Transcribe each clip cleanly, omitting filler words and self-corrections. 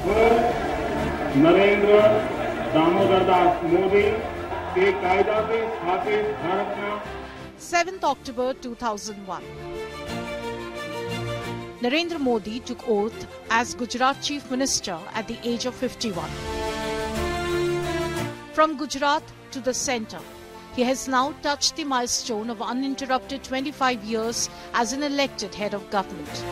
नरेंद्र दामोदर दास मोदी के कायदा से स्थापित भारत में 7th October 2001. Narendra Modi took oath as Gujarat Chief Minister at the age of 51. From Gujarat to the centre, he has now touched the milestone of uninterrupted 25 years as an elected head of government.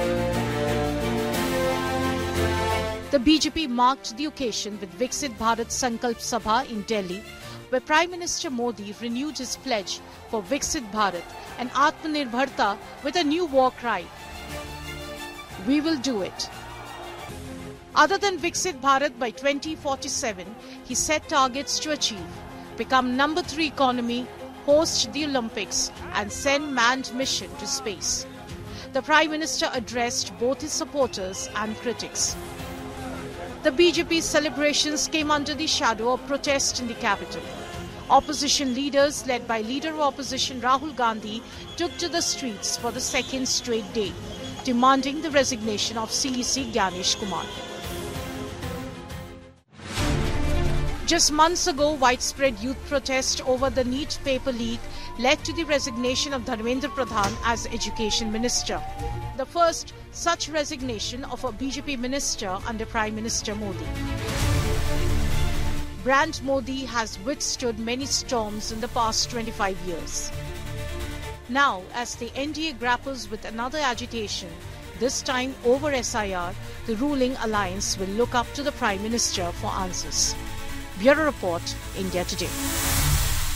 The BJP marked the occasion with Viksit Bharat Sankalp Sabha in Delhi, where Prime Minister Modi renewed his pledge for Viksit Bharat and Atmanirbharta with a new war cry. We will do it. Other than Viksit Bharat by 2047, he set targets to achieve: become number 3 economy, host the Olympics and send manned mission to space. The Prime Minister addressed both his supporters and critics. The BJP celebrations came under the shadow of protest in the capital. Opposition leaders, led by Leader of Opposition Rahul Gandhi, took to the streets for the second straight day, demanding the resignation of CEC Gyanesh Kumar. Just months ago, widespread youth protest over the NEET paper leak led to the resignation of Dharmendra Pradhan as Education Minister, the first such resignation of a BJP minister under Prime Minister Modi. Brand Modi has withstood many storms in the past 25 years. Now, as the NDA grapples with another agitation, this time over SIR, the ruling alliance will look up to the Prime Minister for answers. Bureau Report, India Today.